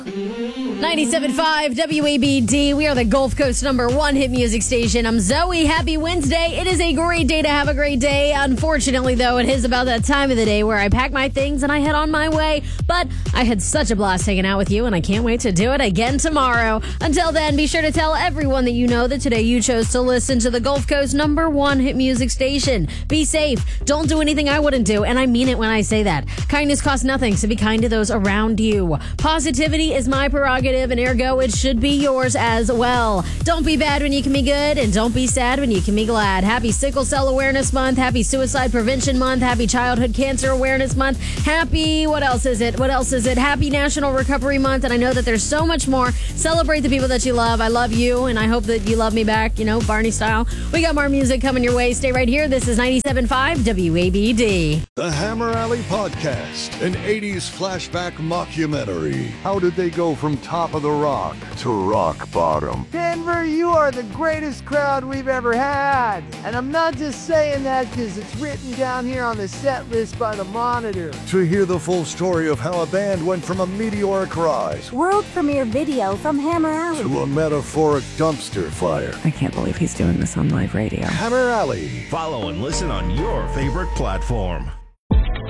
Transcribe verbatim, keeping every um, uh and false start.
ninety-seven point five W A B D. We are the Gulf Coast number one hit music station. I'm Zoe. Happy Wednesday. It is a great day to have a great day. Unfortunately, though, it is about that time of the day where I pack my things and I head on my way. But I had such a blast hanging out with you, and I can't wait to do it again tomorrow. Until then, be sure to tell everyone that you know that today you chose to listen to the Gulf Coast number one hit music station. Be safe. Don't do anything I wouldn't do, and I mean it when I say that. Kindness costs nothing, so be kind to those around you. Positivity is my prerogative, and ergo it should be yours as well. Don't be bad when you can be good, and don't be sad when you can be glad. Happy Sickle Cell Awareness Month, happy Suicide Prevention Month, happy Childhood Cancer Awareness Month, happy, what else is it? What else is it? Happy National Recovery Month, and I know that there's so much more. Celebrate the people that you love. I love you, and I hope that you love me back, you know, Barney style. We got more music coming your way. Stay right here. This is ninety-seven point five W A B D. The Hammer Alley Podcast, an eighties flashback mockumentary. How did they go from top of the rock to rock bottom? Denver, you are the greatest crowd we've ever had. And I'm not just saying that because it's written down here on the set list by the Monitor. To hear the full story of how a band went from a meteoric rise World premiere video from Hammer Alley to a metaphoric dumpster fire. I can't believe he's doing this on live radio. Hammer Alley. Follow and listen on your favorite platform.